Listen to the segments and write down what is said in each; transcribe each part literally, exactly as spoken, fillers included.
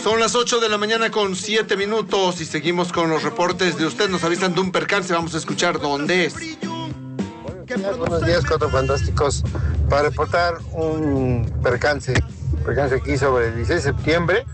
Son las ocho de la mañana con siete minutos y seguimos con los reportes de usted. Nos avisan de un percance, vamos a escuchar dónde es. Buenos días, Cuatro Fantásticos. Para reportar un percance, percance aquí sobre el dieciséis de septiembre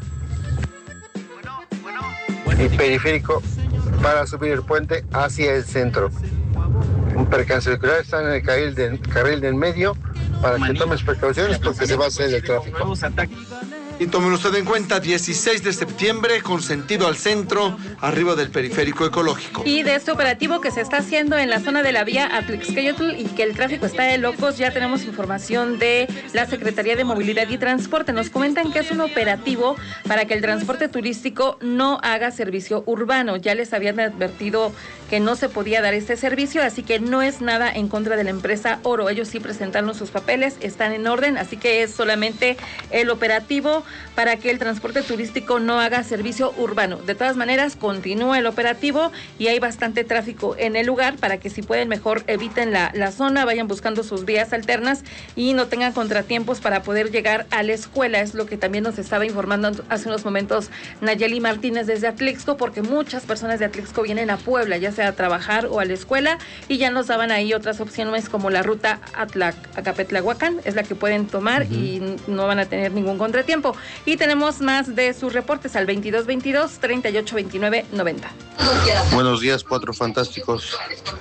y periférico para subir el puente hacia el centro. Un percance vehicular, está en el carril del, carril del medio para que tomes precauciones porque se va a hacer el tráfico. Y tomen usted en cuenta, dieciséis de septiembre, con sentido al centro, arriba del periférico ecológico. Y de este operativo que se está haciendo en la zona de la vía Atlixcayotl y que el tráfico está de locos, ya tenemos información de la Secretaría de Movilidad y Transporte. Nos comentan que es un operativo para que el transporte turístico no haga servicio urbano. Ya les habían advertido que no se podía dar este servicio, así que no es nada en contra de la empresa Oro. Ellos sí presentaron sus papeles, están en orden, así que es solamente el operativo para que el transporte turístico no haga servicio urbano. De todas maneras, continúa el operativo y hay bastante tráfico en el lugar para que si pueden mejor eviten la, la zona, vayan buscando sus vías alternas y no tengan contratiempos para poder llegar a la escuela. Es lo que también nos estaba informando hace unos momentos Nayeli Martínez desde Atlixco, porque muchas personas de Atlixco vienen a Puebla, ya sea a trabajar o a la escuela, y ya nos daban ahí otras opciones como la ruta Acapetlahuacán, es la que pueden tomar uh-huh. y no van a tener ningún contratiempo. Y tenemos más de sus reportes al veintidós veintidós, treinta y ocho veintinueve noventa. Buenos días, Cuatro Fantásticos.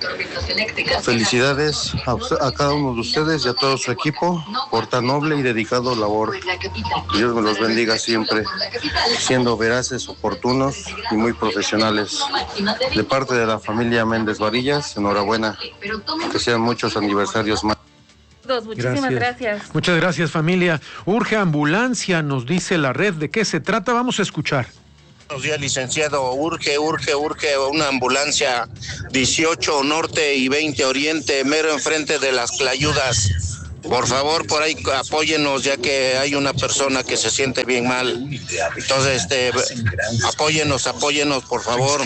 Felicidades a, a cada uno de ustedes y a todo su equipo por tan noble y dedicado labor. Dios me los bendiga siempre, siendo veraces, oportunos y muy profesionales. De parte de la familia Méndez Varillas, enhorabuena. Que sean muchos aniversarios más. Muchísimas gracias. gracias. Muchas gracias, familia. Urge ambulancia, nos dice la red. ¿De qué se trata? Vamos a escuchar. Buenos días, licenciado. Urge, urge, urge una ambulancia dieciocho Norte y veinte Oriente, mero enfrente de las Clayudas. Por favor, por ahí apóyenos, ya que hay una persona que se siente bien mal. Entonces, este, apóyenos, apóyenos, por favor.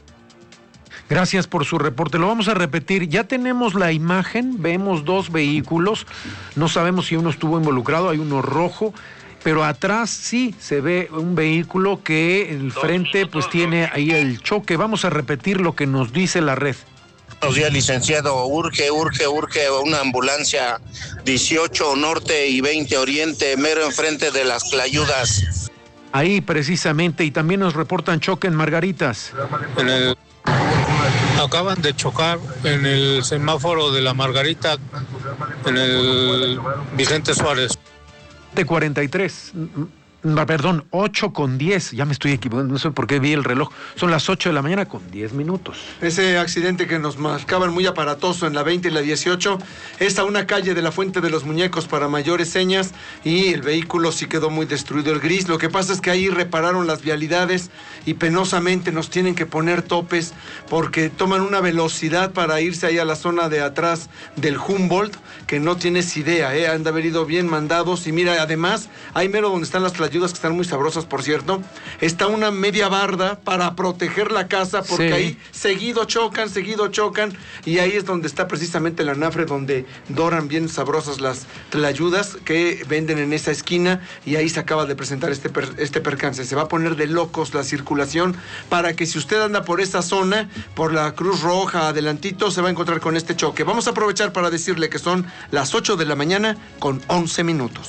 Gracias por su reporte. Lo vamos a repetir. Ya tenemos la imagen, vemos dos vehículos. No sabemos si uno estuvo involucrado, hay uno rojo, pero atrás sí se ve un vehículo que en el frente pues tiene ahí el choque. Vamos a repetir lo que nos dice la red. Buenos días, licenciado. Urge, urge, urge una ambulancia dieciocho Norte y veinte Oriente, mero enfrente de las Clayudas. Ahí precisamente, y también nos reportan choque en Margaritas. En el... Acaban de chocar en el semáforo de la Margarita, en el Vicente Suárez. cuarenta y tres, perdón, ocho con diez, ya me estoy equivocando, no sé por qué vi el reloj, son las ocho de la mañana con diez minutos. Ese accidente que nos marcaban muy aparatoso en la veinte y la dieciocho, es a una calle de la Fuente de los Muñecos para mayores señas, y el vehículo sí quedó muy destruido, el gris. Lo que pasa es que ahí repararon las vialidades y penosamente nos tienen que poner topes porque toman una velocidad para irse ahí a la zona de atrás del Humboldt que no tienes idea, ¿eh? Han de haber ido bien mandados. Y mira, además, ahí mero donde están las Clayudas, que están muy sabrosas, por cierto, está una media barda para proteger la casa, porque sí, ahí seguido chocan, seguido chocan, y ahí es donde está precisamente la anafre donde doran bien sabrosas las Clayudas que venden en esa esquina, y ahí se acaba de presentar este, per, este percance. Se va a poner de locos la circulación para que si usted anda por esa zona, por la Cruz Roja, adelantito, se va a encontrar con este choque. Vamos a aprovechar para decirle que son las ocho de la mañana con once minutos.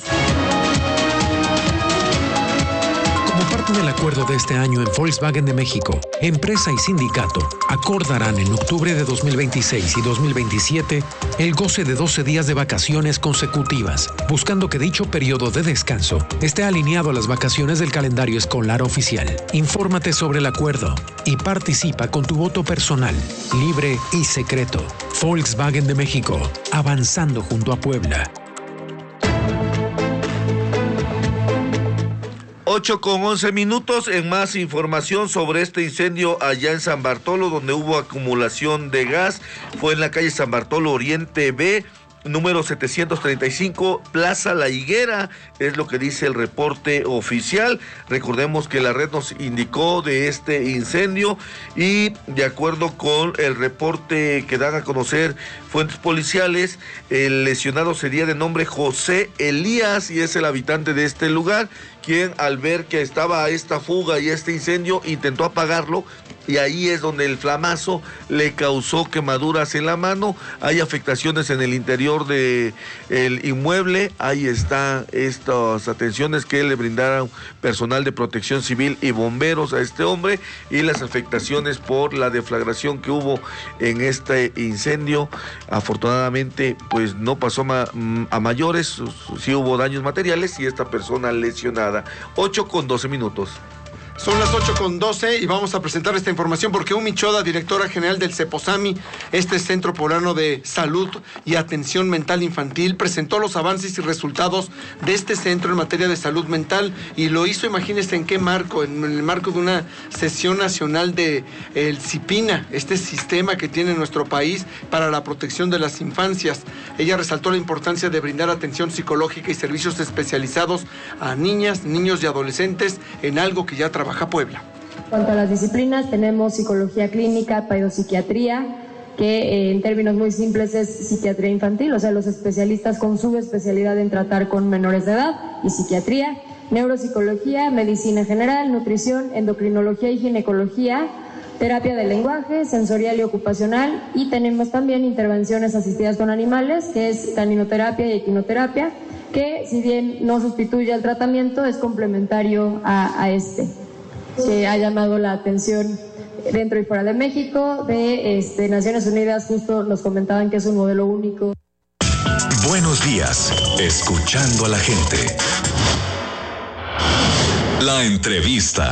Como parte del acuerdo de este año en Volkswagen de México, empresa y sindicato acordarán en octubre de dos mil veintiséis y dos mil veintisiete el goce de doce días de vacaciones consecutivas, buscando que dicho periodo de descanso esté alineado a las vacaciones del calendario escolar oficial. Infórmate sobre el acuerdo y participa con tu voto personal, libre y secreto. Volkswagen de México, avanzando junto a Puebla. ocho con once minutos. En más información sobre este incendio allá en San Bartolo, donde hubo acumulación de gas, fue en la calle San Bartolo Oriente B, número setecientos treinta y cinco, Plaza La Higuera, es lo que dice el reporte oficial. Recordemos que la red nos indicó de este incendio y de acuerdo con el reporte que dan a conocer fuentes policiales, el lesionado sería de nombre José Elías y es el habitante de este lugar, quien al ver que estaba esta fuga y este incendio intentó apagarlo, y ahí es donde el flamazo le causó quemaduras en la mano. Hay afectaciones en el interior del inmueble. Ahí están estas atenciones que le brindaron personal de protección civil y bomberos a este hombre, y las afectaciones por la deflagración que hubo en este incendio. Afortunadamente pues no pasó ma- a mayores, sí hubo daños materiales y esta persona lesionada. ocho con doce minutos. Son las ocho con doce y vamos a presentar esta información porque Umi Choda, directora general del CEPOSAMI, este Centro Poblano de Salud y Atención Mental Infantil, presentó los avances y resultados de este centro en materia de salud mental y lo hizo, imagínense en qué marco, en el marco de una sesión nacional de el CIPINA, este sistema que tiene nuestro país para la protección de las infancias. Ella resaltó la importancia de brindar atención psicológica y servicios especializados a niñas, niños y adolescentes en algo que ya trabaja Puebla. En cuanto a las disciplinas, tenemos psicología clínica, pedopsiquiatría, que eh, en términos muy simples es psiquiatría infantil, o sea, los especialistas con subespecialidad en tratar con menores de edad, y psiquiatría, neuropsicología, medicina general, nutrición, endocrinología y ginecología, terapia del lenguaje, sensorial y ocupacional, y tenemos también intervenciones asistidas con animales, que es caninoterapia y equinoterapia, que si bien no sustituye al tratamiento, es complementario a, a este, que ha llamado la atención dentro y fuera de México. De este, Naciones Unidas justo nos comentaban que es un modelo único. Buenos días, escuchando a la gente. La entrevista.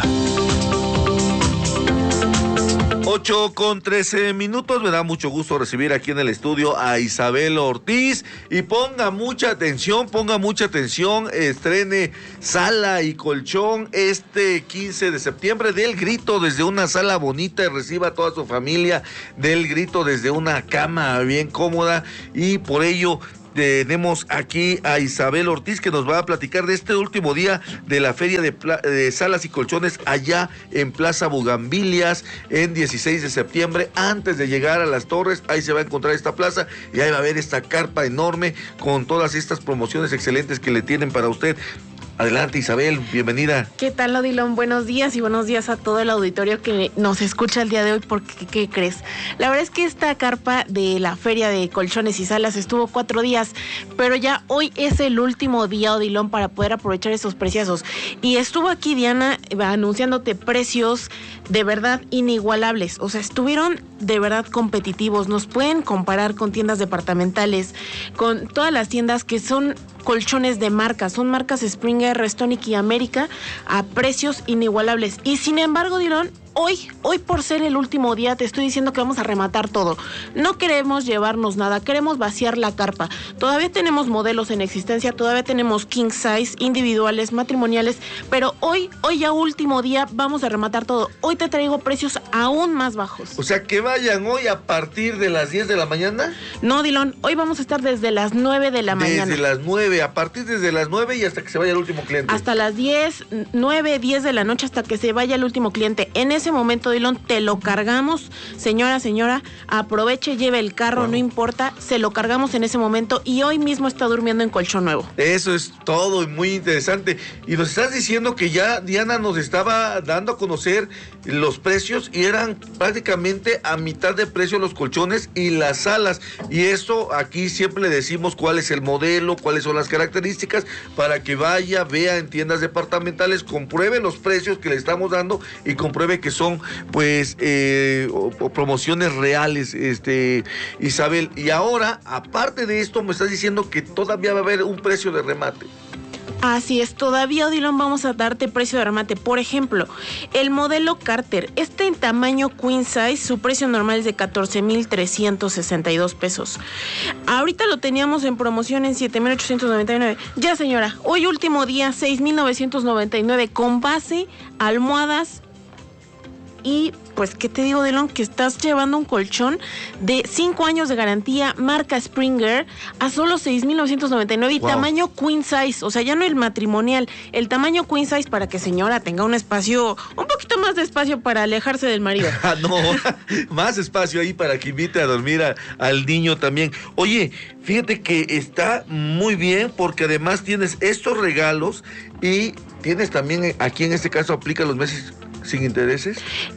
ocho con trece minutos, me da mucho gusto recibir aquí en el estudio a Isabel Ortiz y ponga mucha atención, ponga mucha atención, estrene Sala y Colchón este quince de septiembre, del grito desde una sala bonita y reciba a toda su familia, del grito desde una cama bien cómoda, y por ello tenemos aquí a Isabel Ortiz que nos va a platicar de este último día de la Feria de, Pla- de Salas y Colchones allá en Plaza Bugambilias en dieciséis de septiembre. Antes de llegar a las Torres, ahí se va a encontrar esta plaza y ahí va a haber esta carpa enorme con todas estas promociones excelentes que le tienen para usted. Adelante, Isabel, bienvenida. ¿Qué tal, Odilon? Buenos días y buenos días a todo el auditorio que nos escucha el día de hoy, porque ¿qué crees? La verdad es que esta carpa de la Feria de Colchones y Salas estuvo cuatro días, pero ya hoy es el último día, Odilon, para poder aprovechar esos preciosos. Y estuvo aquí Diana anunciándote precios de verdad inigualables, o sea, estuvieron de verdad competitivos. Nos pueden comparar con tiendas departamentales, con todas las tiendas que son colchones de marca, son marcas Springer, Restonic y América a precios inigualables. Y sin embargo, Dirón, hoy, hoy por ser el último día, te estoy diciendo que vamos a rematar todo. No queremos llevarnos nada, queremos vaciar la carpa. Todavía tenemos modelos en existencia, todavía tenemos king size, individuales, matrimoniales, pero hoy, hoy ya último día, vamos a rematar todo. Hoy te traigo precios aún más bajos. O sea, que vayan hoy a partir de las diez de la mañana. No, Dilón, hoy vamos a estar desde las nueve de la mañana. Desde las nueve, a partir desde las nueve y hasta que se vaya el último cliente. Hasta las diez, nueve, diez de la noche, hasta que se vaya el último cliente. En ese momento, Dilón, te lo cargamos. Señora, señora, aproveche, lleve el carro, wow. No importa, se lo cargamos en ese momento y hoy mismo está durmiendo en colchón nuevo. Eso es todo y muy interesante. Y nos estás diciendo que ya Diana nos estaba dando a conocer los precios y eran prácticamente a mitad de precio los colchones y las salas. Y eso aquí siempre le decimos cuál es el modelo, cuáles son las características, para que vaya, vea en tiendas departamentales, compruebe los precios que le estamos dando y compruebe que son pues eh, o, o promociones reales, este Isabel. Y ahora, aparte de esto, me estás diciendo que todavía va a haber un precio de remate. Así es, todavía, Odilon, vamos a darte precio de remate. Por ejemplo, el modelo Carter, este en tamaño queen size, su precio normal es de catorce mil trescientos sesenta y dos pesos. Ahorita lo teníamos en promoción en siete mil ochocientos noventa y nueve. Ya, señora, hoy último día, seis mil novecientos noventa y nueve, con base, almohadas y pues, ¿qué te digo, Dylan? Que estás llevando un colchón de cinco años de garantía, marca Springer, a solo seis mil novecientos noventa y nueve y wow. Tamaño queen size, o sea, ya no el matrimonial, el tamaño queen size para que señora tenga un espacio, un poquito más de espacio para alejarse del marido. Ah, no, más espacio ahí para que invite a dormir a, al niño también. Oye, fíjate que está muy bien porque además tienes estos regalos y tienes también, aquí en este caso aplica los meses sin intereses.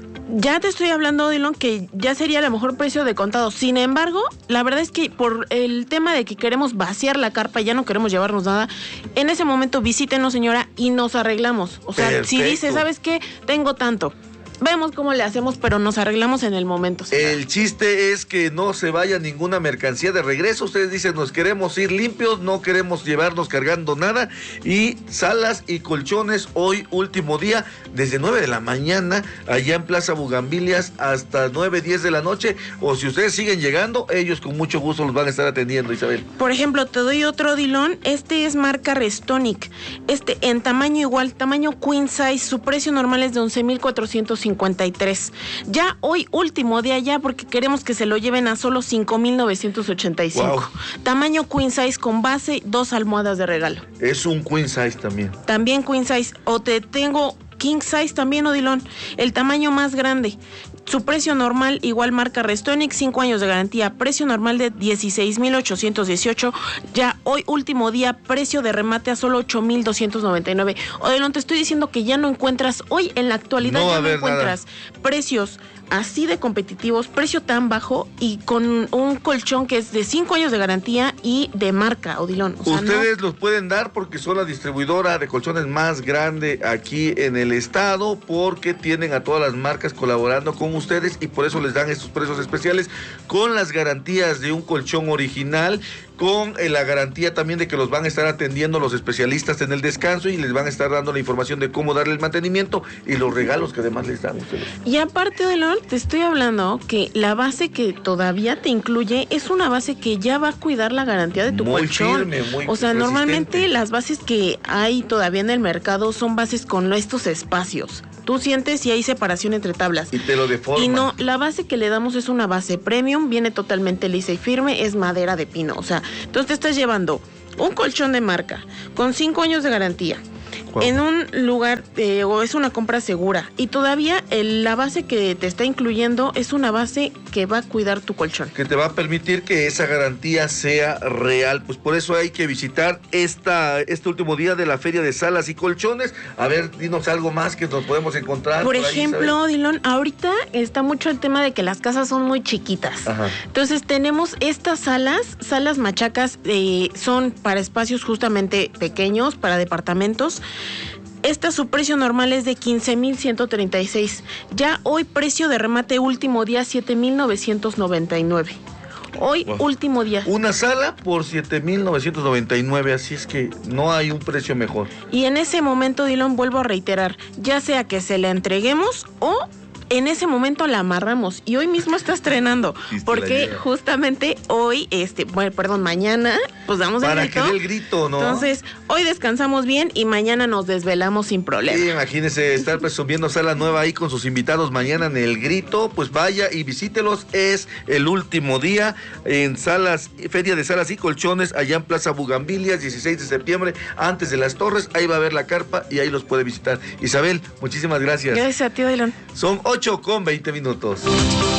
Ya te estoy hablando, Dylan, que ya sería el mejor precio de contado. Sin embargo, la verdad es que por el tema de que queremos vaciar la carpa y ya no queremos llevarnos nada, en ese momento visítenos, señora, y nos arreglamos. O sea, perfecto. Si dice, ¿sabes qué? Tengo tanto. Vemos cómo le hacemos, pero nos arreglamos en el momento. Señora. El chiste es que no se vaya ninguna mercancía de regreso. Ustedes dicen, nos queremos ir limpios, no queremos llevarnos cargando nada. Y salas y colchones, hoy último día, desde nueve de la mañana, allá en Plaza Bugambilias, hasta nueve, diez de la noche. O si ustedes siguen llegando, ellos con mucho gusto los van a estar atendiendo, Isabel. Por ejemplo, te doy otro, Dilón. Este es marca Restonic. Este en tamaño igual, tamaño queen size. Su precio normal es de once mil cuatrocientos cincuenta y tres. Ya hoy último día ya porque queremos que se lo lleven a solo cinco mil novecientos ochenta y cinco. Wow. Tamaño queen size con base, dos almohadas de regalo. Es un queen size también. También queen size. O te tengo king size también, Odilon. El tamaño más grande. Su precio normal, igual marca Restonic, cinco años de garantía, precio normal de dieciséis mil ochocientos dieciocho, ya hoy último día, precio de remate a solo ocho mil doscientos noventa y nueve. Odilon, te estoy diciendo que ya no encuentras, hoy en la actualidad no ya no encuentras nada. Precios así de competitivos, precio tan bajo y con un colchón que es de cinco años de garantía y de marca, Odilon. O sea, ustedes no... los pueden dar porque son la distribuidora de colchones más grande aquí en el estado, porque tienen a todas las marcas colaborando con ustedes y por eso les dan estos precios especiales con las garantías de un colchón original, con eh, la garantía también de que los van a estar atendiendo los especialistas en el descanso y les van a estar dando la información de cómo darle el mantenimiento y los regalos que además les dan ustedes. Y aparte de lo, te estoy hablando que la base que todavía te incluye es una base que ya va a cuidar la garantía de tu muy colchón. Firme, muy o sea, resistente. Normalmente las bases que hay todavía en el mercado son bases con estos espacios. Tú sientes y hay separación entre tablas. Y te lo deforman. Y no, la base que le damos es una base premium, viene totalmente lisa y firme, es madera de pino. O sea, entonces te estás llevando un colchón de marca con cinco años de garantía. Wow. En un lugar, eh, o es una compra segura. Y todavía el, la base que te está incluyendo es una base que va a cuidar tu colchón. Que te va a permitir que esa garantía sea real. Pues por eso hay que visitar esta, este último día de la Feria de Salas y Colchones. A ver, dinos algo más que nos podemos encontrar. Por, por ejemplo, ahí, Dilón, ahorita está mucho el tema de que las casas son muy chiquitas. Ajá. Entonces tenemos estas salas, salas machacas, eh, son para espacios justamente pequeños, para departamentos. Esta su precio normal es de quince mil ciento treinta y seis. Ya hoy precio de remate último día siete mil novecientos noventa y nueve. Hoy wow. Último día. Una sala por siete mil novecientos noventa y nueve, así es que no hay un precio mejor. Y en ese momento, Dylan, vuelvo a reiterar, ya sea que se la entreguemos o en ese momento la amarramos y hoy mismo está estrenando porque justamente hoy, este, bueno, perdón, mañana, pues damos el Para grito. Para que dé el grito, ¿no? Entonces, hoy descansamos bien y mañana nos desvelamos sin problema. Sí, imagínense estar presumiendo sala nueva ahí con sus invitados mañana en el grito, pues vaya y visítelos, es el último día en Salas, Feria de Salas y Colchones, allá en Plaza Bugambilias, dieciséis de septiembre, antes de las Torres, ahí va a haber la carpa y ahí los puede visitar. Isabel, muchísimas gracias. Gracias a ti, Dylan. Son ocho con veinte minutos.